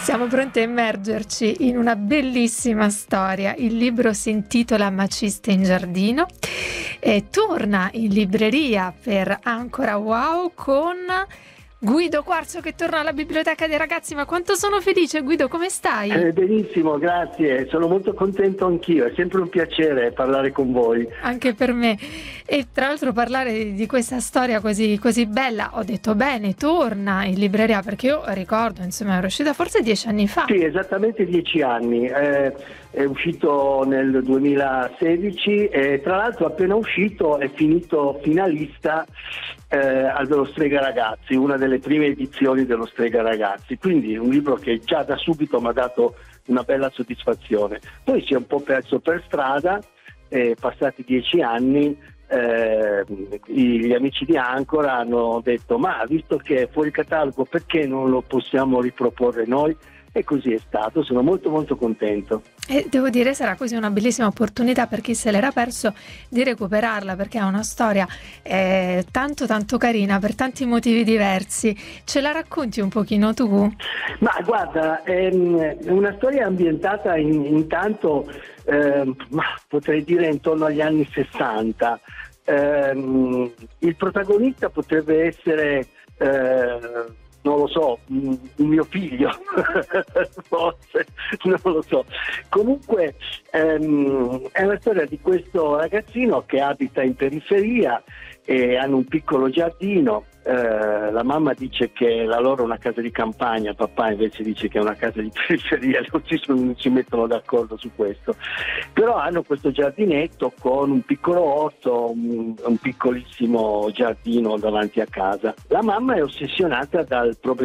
Siamo pronti a immergerci in una bellissima storia. Il libro si intitola Maciste in giardino e torna in libreria per Ancora Wow con Guido Quarzo che torna alla biblioteca dei ragazzi. Ma quanto sono felice, Guido, come stai? Benissimo, grazie, sono molto contento anch'io, è sempre un piacere parlare con voi. Anche per me. E tra l'altro parlare di questa storia così bella, ho detto bene, torna in libreria, perché io ricordo, insomma, era uscita forse 10 anni fa. Sì, esattamente 10 anni, è uscito nel 2016 e tra l'altro appena uscito è finito finalista allo Strega Ragazzi, una delle prime edizioni dello Strega Ragazzi, quindi un libro che già da subito mi ha dato una bella soddisfazione. Poi si è un po' perso per strada, passati 10 anni, gli amici di Ancora hanno detto: ma visto che è fuori catalogo, perché non lo possiamo riproporre noi? E così è stato, sono molto molto contento. E devo dire sarà così una bellissima opportunità per chi se l'era perso di recuperarla, perché è una storia tanto tanto carina per tanti motivi diversi. Ce la racconti un pochino tu? Ma guarda, è una storia ambientata intanto, ma potrei dire intorno agli anni 60. Il protagonista potrebbe essere non lo so, un mio figlio, forse, non lo so. Comunque è una storia di questo ragazzino che abita in periferia e hanno un piccolo giardino. La mamma dice che la loro è una casa di campagna, papà invece dice che è una casa di periferia, non si mettono d'accordo su questo. Però hanno questo giardinetto con un piccolo orto, un piccolissimo giardino davanti a casa. La mamma è ossessionata dal problema